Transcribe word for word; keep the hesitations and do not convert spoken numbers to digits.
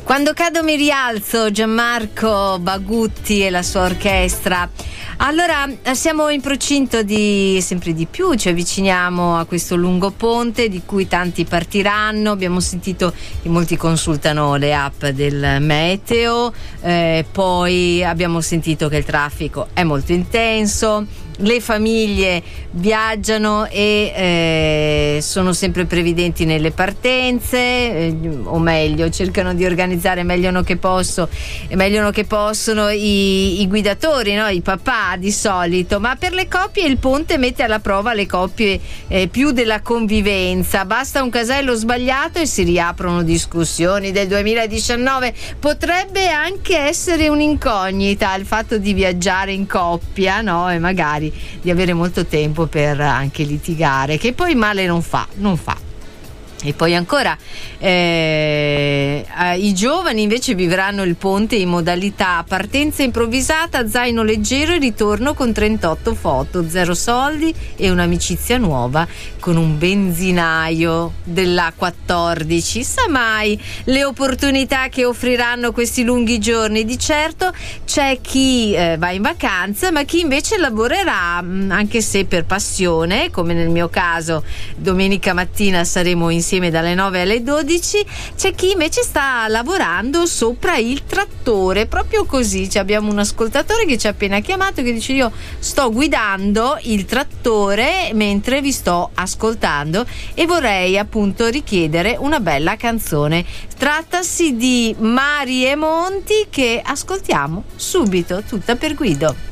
Quando cado mi rialzo, Gianmarco Bagutti e la sua orchestra. Allora, siamo in procinto di sempre di più, ci avviciniamo a questo lungo ponte di cui tanti partiranno. Abbiamo sentito che molti consultano le app del meteo, eh, poi abbiamo sentito che il traffico è molto intenso. Le famiglie viaggiano e eh, sono sempre previdenti nelle partenze, eh, o meglio cercano di organizzare meglio no che posso e meglio no che possono i, i guidatori, no? I papà di solito, ma per le coppie il ponte mette alla prova le coppie eh, più della convivenza. Basta un casello sbagliato e si riaprono discussioni del duemiladiciannove. Potrebbe anche essere un'incognita il fatto di viaggiare in coppia, no? E magari di avere molto tempo per anche litigare, che poi male non fa, non fa. E poi ancora eh, i giovani invece vivranno il ponte in modalità partenza improvvisata, zaino leggero e ritorno con trentotto foto, zero soldi e un'amicizia nuova con un benzinaio della quattordici. Sa mai le opportunità che offriranno questi lunghi giorni. Di certo c'è chi eh, va in vacanza, ma chi invece lavorerà, anche se per passione, come nel mio caso domenica mattina saremo in insieme dalle nove alle dodici. C'è chi invece sta lavorando sopra il trattore, proprio così. Ci abbiamo un ascoltatore che ci ha appena chiamato che dice: io sto guidando il trattore mentre vi sto ascoltando e vorrei appunto richiedere una bella canzone. Trattasi di Mari e Monti, che ascoltiamo subito, tutta per Guido.